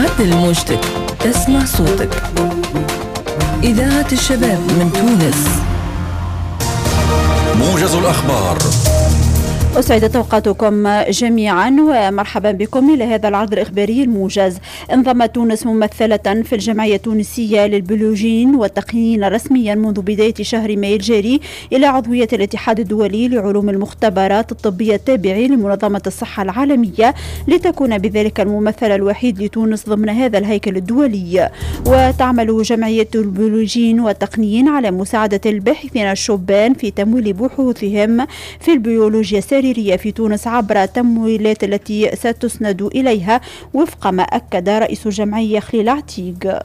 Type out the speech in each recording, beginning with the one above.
عدل موجتك تسمع صوتك. إذاعة الشباب من تونس. موجز الأخبار. أسعدت أوقاتكم جميعا ومرحبا بكم إلى هذا العرض الإخباري الموجز. انضمت تونس ممثلة في الجمعية التونسية للبيولوجيين والتقنيين رسميا منذ بداية شهر مايو الجاري إلى عضوية الاتحاد الدولي لعلوم المختبرات الطبية التابع لمنظمة الصحة العالمية، لتكون بذلك الممثل الوحيد لتونس ضمن هذا الهيكل الدولي. وتعمل جمعية البيولوجيين والتقنيين على مساعدة الباحثين الشبان في تمويل بحوثهم في البيولوجيا في تونس عبر التمويلات التي ستسند إليها، وفق ما أكد رئيس الجمعية خليل عتيق.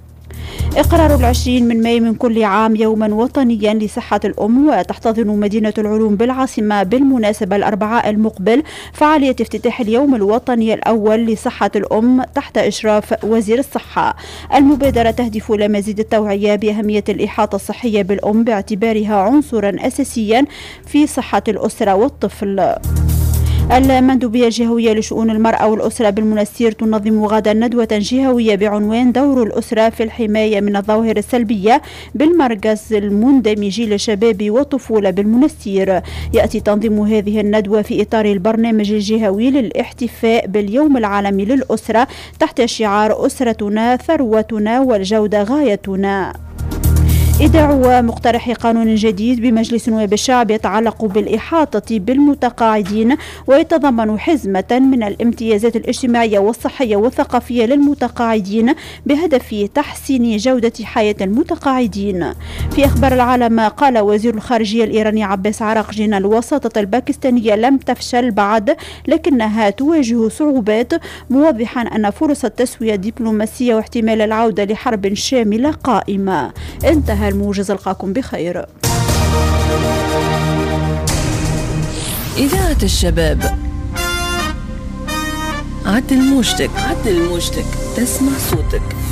إقرار 20 من مايو من كل عام يوما وطنيا لصحة الأم، وتحتضن مدينة العلوم بالعاصمة بالمناسبة الأربعاء المقبل فعالية افتتاح اليوم الوطني الأول لصحة الأم تحت إشراف وزير الصحة. المبادرة تهدف إلى مزيد التوعية بأهمية الإحاطة الصحية بالأم باعتبارها عنصرا أساسيا في صحة الأسرة والطفل. المندوبية الجهوية لشؤون المرأة والأسرة بالمنستير تنظم غدا ندوة جهوية بعنوان دور الأسرة في الحماية من الظواهر السلبية بالمركز المندمج للشباب والطفولة بالمنستير. يأتي تنظيم هذه الندوة في إطار البرنامج الجهوي للاحتفاء باليوم العالمي للأسرة تحت شعار أسرتنا ثروتنا والجودة غايتنا. إيداع مقترح قانون جديد بمجلس نواب الشعب يتعلق بالإحاطة بالمتقاعدين، ويتضمن حزمة من الامتيازات الاجتماعية والصحية والثقافية للمتقاعدين بهدف تحسين جودة حياة المتقاعدين. في أخبار العالم، قال وزير الخارجية الإيراني عباس عراقجي أن الوساطة الباكستانية لم تفشل بعد لكنها تواجه صعوبات، موضحا أن فرص التسوية الدبلوماسية واحتمال العودة لحرب شاملة قائمة. انتهى الموجز، ألقاكم بخير. إذاعة الشباب. عدل موجتك تسمع صوتك.